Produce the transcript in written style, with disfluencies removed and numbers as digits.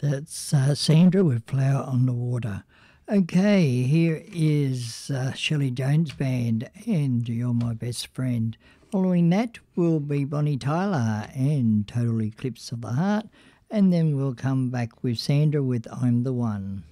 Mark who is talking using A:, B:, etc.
A: That's Sandra with Flower on the Water. Okay, here is Shelley Jones Band and You're My Best Friend. Following that will be Bonnie Tyler and Total Eclipse of the Heart. And then we'll come back with Sandra with I'm the One.